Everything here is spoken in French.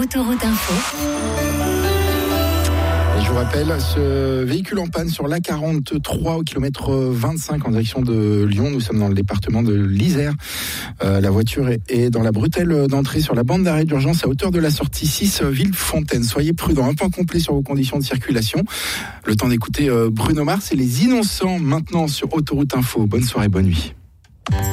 Autoroute Info. Je vous rappelle, ce véhicule en panne sur l'A43 au kilomètre 25 en direction de Lyon. Nous sommes dans le département de l'Isère. La voiture est dans la bretelle d'entrée sur la bande d'arrêt d'urgence à hauteur de la sortie 6 Villefontaine. Soyez prudents. Un point complet sur vos conditions de circulation. Le temps d'écouter Bruno Mars et les Innocents maintenant sur Autoroute Info. Bonne soirée, bonne nuit.